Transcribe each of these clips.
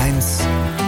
HR1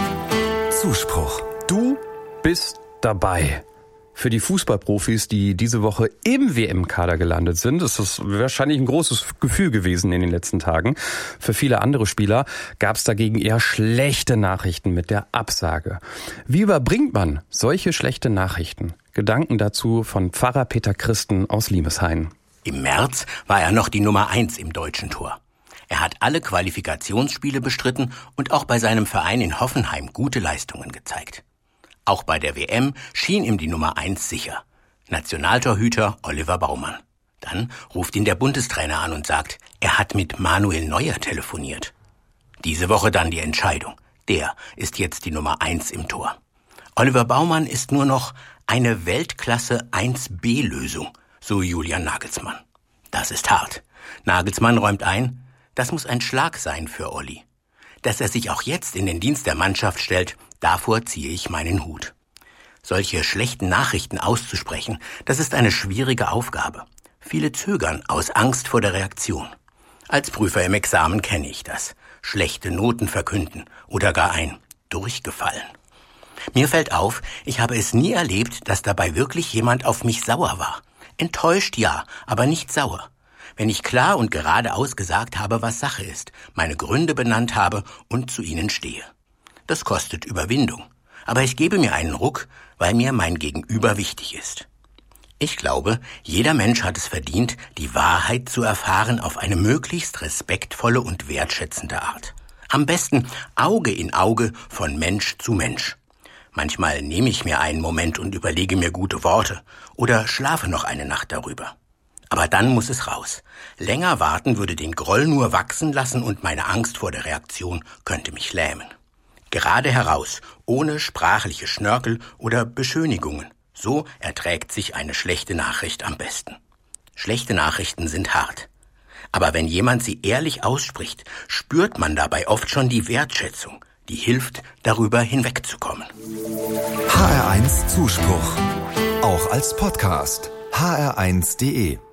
Zuspruch. Du bist dabei. Für die Fußballprofis, die diese Woche im WM-Kader gelandet sind, ist das wahrscheinlich ein großes Gefühl gewesen in den letzten Tagen. Für viele andere Spieler gab es dagegen eher schlechte Nachrichten mit der Absage. Wie überbringt man solche schlechte Nachrichten? Gedanken dazu von Pfarrer Peter Christen aus Limeshain. Im März war er noch die Nummer 1 im deutschen Tor. Er hat alle Qualifikationsspiele bestritten und auch bei seinem Verein in Hoffenheim gute Leistungen gezeigt. Auch bei der WM schien ihm die Nummer 1 sicher. Nationaltorhüter Oliver Baumann. Dann ruft ihn der Bundestrainer an und sagt, er hat mit Manuel Neuer telefoniert. Diese Woche dann die Entscheidung. Der ist jetzt die Nummer 1 im Tor. Oliver Baumann ist nur noch eine Weltklasse 1B-Lösung, so Julian Nagelsmann. Das ist hart. Nagelsmann räumt ein, das muss ein Schlag sein für Olli. Dass er sich auch jetzt in den Dienst der Mannschaft stellt, davor ziehe ich meinen Hut. Solche schlechten Nachrichten auszusprechen, das ist eine schwierige Aufgabe. Viele zögern aus Angst vor der Reaktion. Als Prüfer im Examen kenne ich das. Schlechte Noten verkünden oder gar ein durchgefallen. Mir fällt auf, ich habe es nie erlebt, dass dabei wirklich jemand auf mich sauer war. Enttäuscht ja, aber nicht sauer. Wenn ich klar und geradeaus gesagt habe, was Sache ist, meine Gründe benannt habe und zu ihnen stehe. Das kostet Überwindung. Aber ich gebe mir einen Ruck, weil mir mein Gegenüber wichtig ist. Ich glaube, jeder Mensch hat es verdient, die Wahrheit zu erfahren auf eine möglichst respektvolle und wertschätzende Art. Am besten Auge in Auge von Mensch zu Mensch. Manchmal nehme ich mir einen Moment und überlege mir gute Worte oder schlafe noch eine Nacht darüber. Aber dann muss es raus. Länger warten würde den Groll nur wachsen lassen und meine Angst vor der Reaktion könnte mich lähmen. Gerade heraus, ohne sprachliche Schnörkel oder Beschönigungen. So erträgt sich eine schlechte Nachricht am besten. Schlechte Nachrichten sind hart. Aber wenn jemand sie ehrlich ausspricht, spürt man dabei oft schon die Wertschätzung, die hilft, darüber hinwegzukommen. HR1 Zuspruch. Auch als Podcast. hr1.de